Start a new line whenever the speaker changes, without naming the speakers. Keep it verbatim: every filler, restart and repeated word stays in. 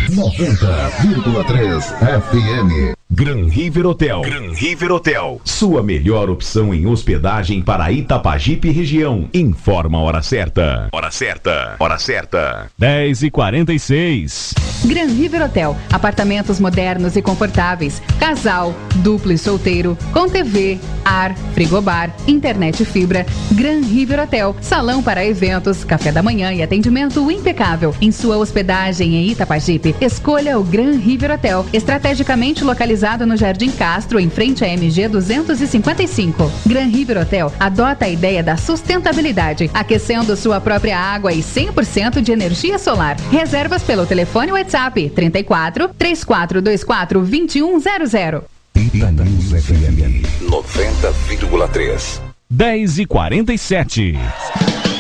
noventa vírgula três F M.
Gran River Hotel. Gran River Hotel. Sua melhor opção em hospedagem para Itapajipe região. Informa a hora certa. Hora certa. Hora certa.
dez e quarenta e seis.
Gran River Hotel. Apartamentos modernos e confortáveis. Casal, duplo e solteiro. Com T V, ar, frigobar, internet fibra. Gran River Hotel. Salão para eventos, café da manhã e atendimento impecável. Em sua hospedagem em Itapajipe, escolha o Gran River Hotel. Estrategicamente localizado no Jardim Castro, em frente à M G duzentos e cinquenta e cinco. Gran River Hotel adota a ideia da sustentabilidade, aquecendo sua própria água e cem por cento de energia solar. Reservas pelo telefone WhatsApp trinta e quatro, três quatro dois quatro, dois um zero zero.
Itanews F M
noventa vírgula três.
dez e quarenta e sete.